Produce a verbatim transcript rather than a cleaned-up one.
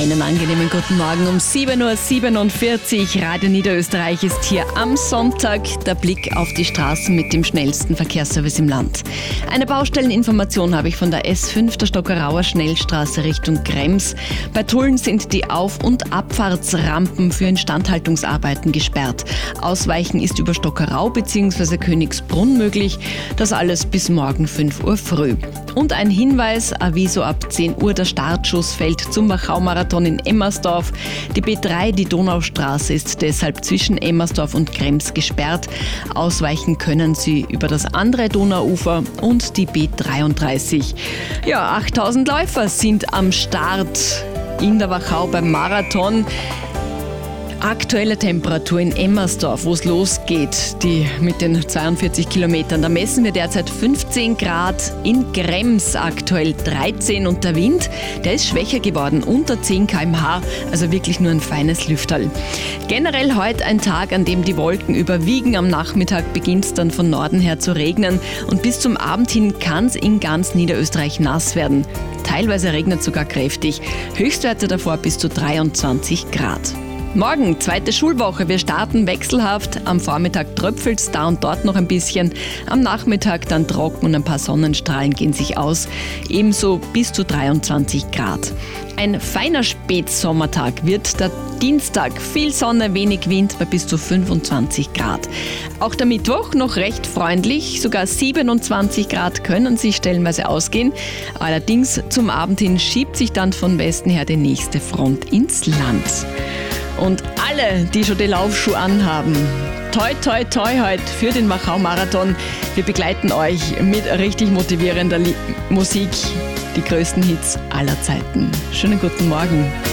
Einen angenehmen guten Morgen um sieben Uhr siebenundvierzig. Radio Niederösterreich ist hier am Sonntag. Der Blick auf die Straßen mit dem schnellsten Verkehrsservice im Land. Eine Baustelleninformation habe ich von der S fünf der Stockerauer Schnellstraße Richtung Krems. Bei Tulln sind die Auf- und Abfahrtsrampen für Instandhaltungsarbeiten gesperrt. Ausweichen ist über Stockerau bzw. Königsbrunn möglich. Das alles bis morgen fünf Uhr früh. Und ein Hinweis, Aviso ab zehn Uhr, der Startschuss fällt zum Wachau-Marathon in Emmersdorf. Die B drei, die Donaustraße, ist deshalb zwischen Emmersdorf und Krems gesperrt. Ausweichen können Sie über das andere Donauufer und die B dreiunddreißig. Ja, achttausend Läufer sind am Start in der Wachau beim Marathon. Aktuelle Temperatur in Emmersdorf, wo es losgeht, die mit den zweiundvierzig Kilometern. Da messen wir derzeit fünfzehn Grad, in Krems aktuell dreizehn und der Wind, der ist schwächer geworden, unter zehn Kilometer pro Stunde, also wirklich nur ein feines Lüfterl. Generell heute ein Tag, an dem die Wolken überwiegen. Am Nachmittag beginnt es dann von Norden her zu regnen und bis zum Abend hin kann es in ganz Niederösterreich nass werden. Teilweise regnet es sogar kräftig. Höchstwerte davor bis zu dreiundzwanzig Grad. Morgen, zweite Schulwoche. Wir starten wechselhaft. Am Vormittag tröpfelt es da und dort noch ein bisschen. Am Nachmittag dann trocken und ein paar Sonnenstrahlen gehen sich aus. Ebenso bis zu dreiundzwanzig Grad. Ein feiner Spätsommertag wird der Dienstag. Viel Sonne, wenig Wind bei bis zu fünfundzwanzig Grad. Auch der Mittwoch noch recht freundlich. Sogar siebenundzwanzig Grad können sich stellenweise ausgehen. Allerdings zum Abend hin schiebt sich dann von Westen her die nächste Front ins Land. Und alle, die schon die Laufschuhe anhaben, toi toi toi heute für den Wachau-Marathon. Wir begleiten euch mit richtig motivierender Li- Musik, die größten Hits aller Zeiten. Schönen guten Morgen.